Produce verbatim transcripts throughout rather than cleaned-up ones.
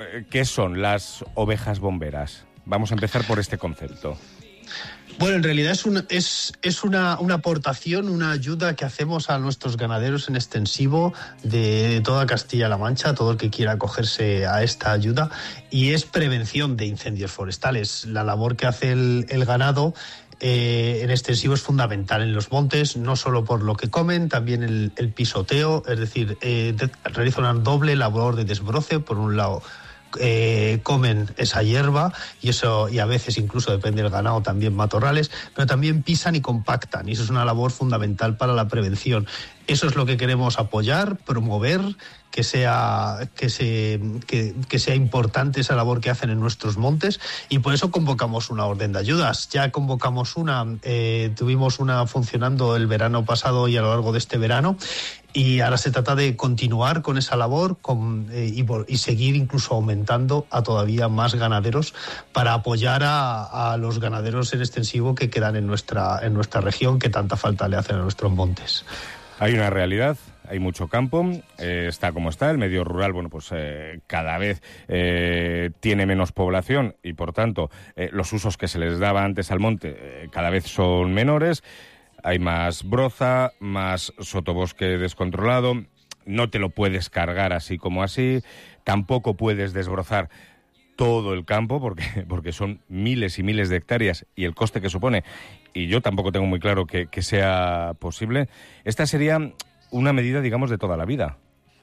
¿qué son las ovejas bomberas? Vamos a empezar por este concepto. Bueno, en realidad es, una, es, es una, una aportación, una ayuda que hacemos a nuestros ganaderos en extensivo de toda Castilla-La Mancha, todo el que quiera acogerse a esta ayuda, y es prevención de incendios forestales. La labor que hace el, el ganado eh, en extensivo es fundamental en los montes, no solo por lo que comen, también el, el pisoteo, es decir, eh, de, realiza una doble labor de desbroce, por un lado. Eh, comen esa hierba y eso, y a veces incluso depende del ganado también matorrales, pero también pisan y compactan, y eso es una labor fundamental para la prevención. Eso es lo que queremos apoyar, promover, que sea, que, se, que, que sea importante esa labor que hacen en nuestros montes, y por eso convocamos una orden de ayudas. Ya convocamos una, eh, tuvimos una funcionando el verano pasado y a lo largo de este verano, y ahora se trata de continuar con esa labor con, eh, y, y seguir incluso aumentando a todavía más ganaderos para apoyar a, a los ganaderos en extensivo que quedan en nuestra, en nuestra región, que tanta falta le hacen a nuestros montes. Hay una realidad, hay mucho campo, eh, está como está, el medio rural, bueno, pues eh, cada vez eh, tiene menos población y por tanto eh, los usos que se les daba antes al monte eh, cada vez son menores. Hay más broza, más sotobosque descontrolado, no te lo puedes cargar así como así, tampoco puedes desbrozar todo el campo porque, porque son miles y miles de hectáreas y el coste que supone, y yo tampoco tengo muy claro que, que sea posible. Esta sería una medida, digamos, de toda la vida.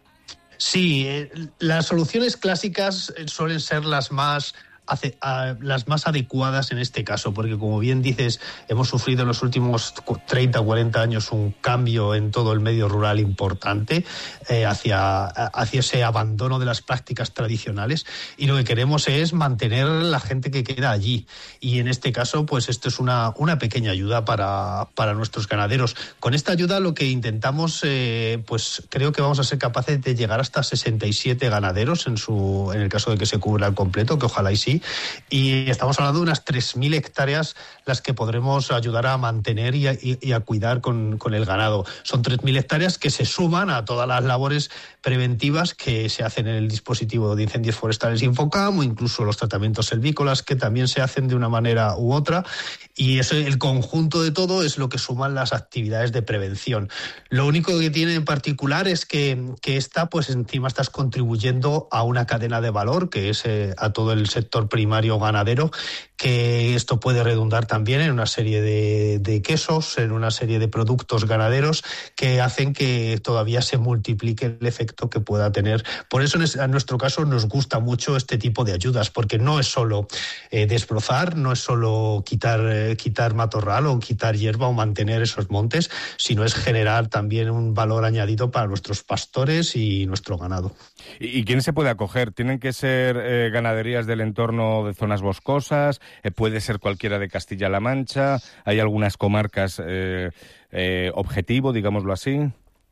Sí, eh, las soluciones clásicas suelen ser las más... Hace, a, las más adecuadas en este caso, porque como bien dices, hemos sufrido en los últimos treinta o cuarenta años un cambio en todo el medio rural importante eh, hacia, hacia ese abandono de las prácticas tradicionales, y lo que queremos es mantener la gente que queda allí, y en este caso pues esto es una, una pequeña ayuda para, para nuestros ganaderos. Con esta ayuda lo que intentamos, eh, pues creo que vamos a ser capaces de llegar hasta sesenta y siete ganaderos en, su, en el caso de que se cubra al completo, que ojalá y sí. Y estamos hablando de unas tres mil hectáreas las que podremos ayudar a mantener y a, y, y a cuidar con, con el ganado. Son tres mil hectáreas que se suman a todas las labores preventivas que se hacen en el dispositivo de incendios forestales Infocam, o incluso los tratamientos selvícolas que también se hacen de una manera u otra, y eso, el conjunto de todo es lo que suman las actividades de prevención. Lo único que tiene en particular es que, que esta, pues encima estás contribuyendo a una cadena de valor que es eh, a todo el sector primario ganadero, que esto puede redundar también en una serie de, de quesos, en una serie de productos ganaderos que hacen que todavía se multiplique el efecto que pueda tener. Por eso en nuestro caso nos gusta mucho este tipo de ayudas, porque no es solo eh, desbrozar, no es solo quitar, eh, quitar matorral o quitar hierba o mantener esos montes, sino es generar también un valor añadido para nuestros pastores y nuestro ganado. ¿Y quién se puede acoger? ¿Tienen que ser eh, ganaderías del entorno de zonas boscosas? Eh, ¿Puede ser cualquiera de Castilla-La Mancha? ¿Hay algunas comarcas eh, eh, objetivo, digámoslo así?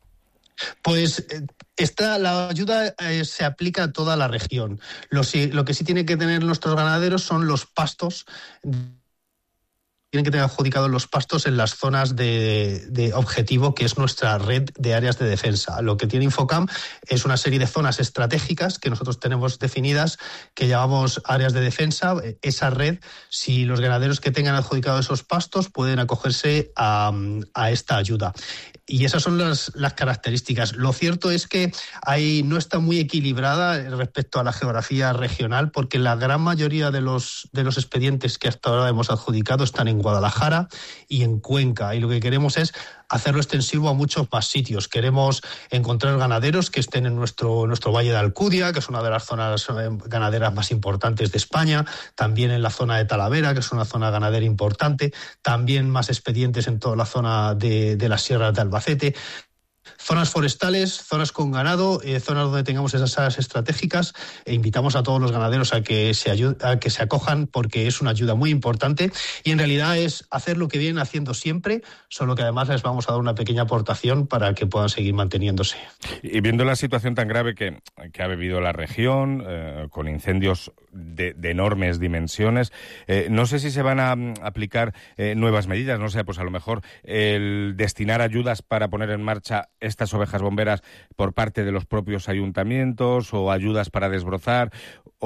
Pues esta, la ayuda eh, se aplica a toda la región. Lo, si, lo que sí tienen que tener nuestros ganaderos son los pastos. Tienen que tener adjudicados los pastos en las zonas de, de objetivo, que es nuestra red de áreas de defensa. Lo que tiene Infocam es una serie de zonas estratégicas que nosotros tenemos definidas, que llamamos áreas de defensa. Esa red, si los ganaderos que tengan adjudicados esos pastos pueden acogerse a, a esta ayuda. Y esas son las, las características. Lo cierto es que hay, no está muy equilibrada respecto a la geografía regional, porque la gran mayoría de los, de los expedientes que hasta ahora hemos adjudicado están en Guadalajara y en Cuenca. Y lo que queremos es hacerlo extensivo a muchos más sitios. Queremos encontrar ganaderos que estén en nuestro, nuestro Valle de Alcudia, que es una de las zonas ganaderas más importantes de España, también en la zona de Talavera, que es una zona ganadera importante, también más expedientes en toda la zona de, de las sierras de Albacete. Zonas forestales, zonas con ganado, eh, zonas donde tengamos esas áreas estratégicas, e invitamos a todos los ganaderos a que se ayud- a que se acojan, porque es una ayuda muy importante y en realidad es hacer lo que vienen haciendo siempre, solo que además les vamos a dar una pequeña aportación para que puedan seguir manteniéndose. Y viendo la situación tan grave que, que ha vivido la región, eh, con incendios de, de enormes dimensiones, eh, no sé si se van a um, aplicar eh, nuevas medidas, no sé, pues a lo mejor el destinar ayudas para poner en marcha estas ovejas bomberas por parte de los propios ayuntamientos, o ayudas para desbrozar,